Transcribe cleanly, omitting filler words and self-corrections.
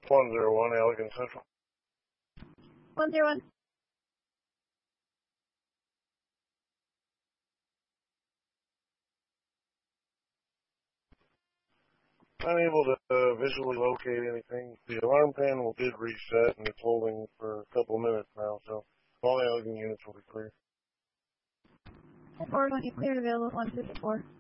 101 Allegan Central. 101. Unable to visually locate anything. The alarm panel did reset and it's holding for a couple minutes now, so all Allegan units will be clear. 420 cleared, available 154.